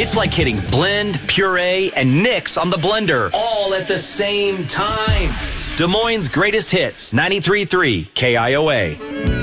It's like hitting blend, puree, and mix on the blender all at the same time. Des Moines' greatest hits, 93.3 KIOA.